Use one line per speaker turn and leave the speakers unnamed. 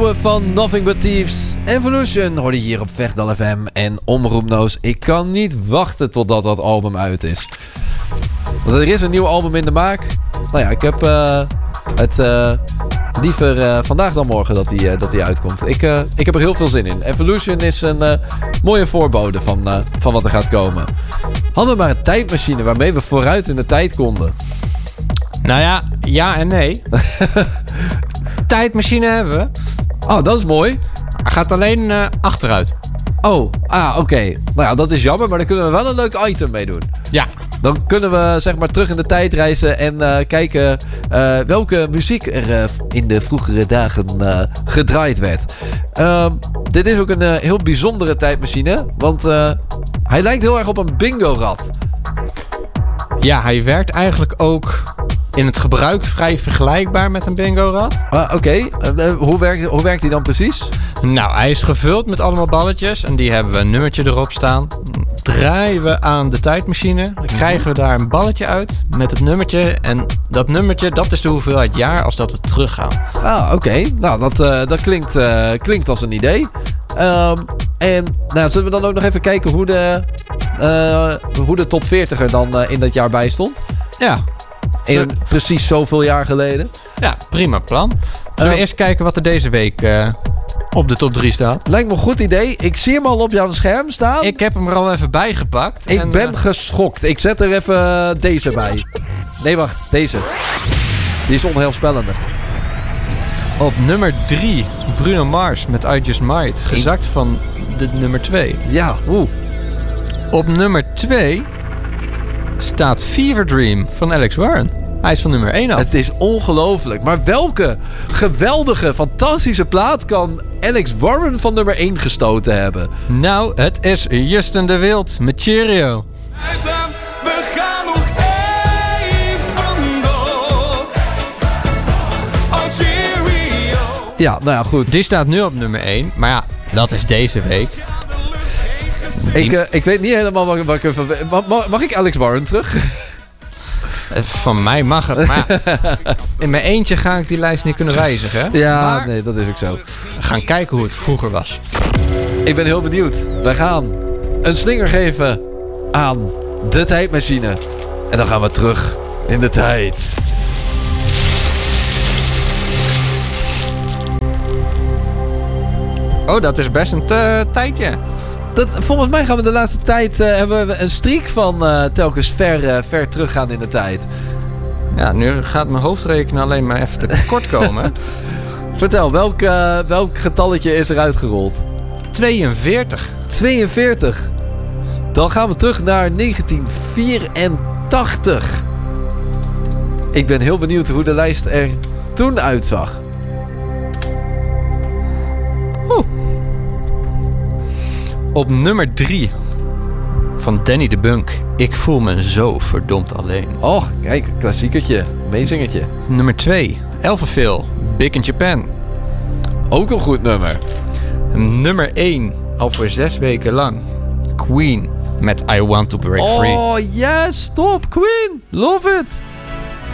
nieuwe van Nothing But Thieves. Evolution hoorde je hier op Vechtdal FM en Omroep Noos. Ik kan niet wachten totdat dat album uit is. Want er is een nieuw album in de maak. Nou ja, ik heb het liever vandaag dan morgen dat die uitkomt. Ik heb er heel veel zin in. Evolution is een mooie voorbode van wat er gaat komen. Hadden we maar een tijdmachine waarmee we vooruit in de tijd konden.
Nou ja en nee. Tijdmachine hebben we.
Oh, dat is mooi.
Hij gaat alleen achteruit.
Oh, oké. Nou ja, dat is jammer, maar daar kunnen we wel een leuk item mee doen. Ja. Dan kunnen we zeg maar terug in de tijd reizen en kijken welke muziek er in de vroegere dagen gedraaid werd. Dit is ook een heel bijzondere tijdmachine, want hij lijkt heel erg op een bingo-rad.
Ja, hij werkt eigenlijk ook in het gebruik vrij vergelijkbaar met een bingo-rad.
Oké. Hoe werkt hij dan precies?
Nou, hij is gevuld met allemaal balletjes en die hebben we een nummertje erop staan. Draaien we aan de tijdmachine, dan krijgen we daar een balletje uit met het nummertje. En dat nummertje, dat is de hoeveelheid jaar als dat we teruggaan.
Oké. Nou, dat klinkt als een idee. En nou, zullen we dan ook nog even kijken hoe de top 40 er dan in dat jaar bij stond?
Ja.
Precies zoveel jaar geleden.
Ja, prima plan. Zullen we eerst kijken wat er deze week op de top 3 staat?
Lijkt me een goed idee. Ik zie hem al op jouw scherm staan.
Ik heb hem er al even bijgepakt.
Ik ben geschokt. Ik zet er even deze bij. Nee, wacht. Deze. Die is onheilspellender.
Op nummer 3, Bruno Mars met I Just Might. Gezakt van de nummer 2.
Ja,
Op nummer 2 staat Fever Dream van Alex Warren. Hij is van nummer 1 af.
Het is ongelooflijk. Maar welke geweldige, fantastische plaat kan Alex Warren van nummer 1 gestoten hebben?
Nou, het is Justin de Wild met Cheerio.
We gaan nog even door. Oh, Cheerio.
Ja, nou ja, goed.
Die staat nu op nummer 1. Maar ja, dat is deze week.
Ik weet niet helemaal wat ik ervan... Mag ik Alex Warren terug?
Van mij mag het, maar in mijn eentje ga ik die lijst niet kunnen wijzigen. Hè?
Ja,
maar
nee, dat is ook zo.
We gaan kijken hoe het vroeger was.
Ik ben heel benieuwd. Wij gaan een slinger geven aan de tijdmachine. En dan gaan we terug in de tijd.
Oh, dat is best een tijdje.
Volgens mij gaan we de laatste tijd hebben we een streak van telkens ver teruggaan in de tijd.
Ja, nu gaat mijn hoofdrekenen alleen maar even te kort komen.
Vertel, welk getalletje is er uitgerold?
42.
42. Dan gaan we terug naar 1984. Ik ben heel benieuwd hoe de lijst er toen uitzag.
Op nummer 3 van Danny de Bunk. Ik voel me zo verdomd alleen.
Oh, kijk, klassiekertje. Meezingertje.
Nummer 2. Elfenville. Big in Japan.
Ook een goed nummer.
Nummer 1. Al voor 6 weken lang. Queen met I Want to Break Free.
Oh, yes, top. Queen. Love it.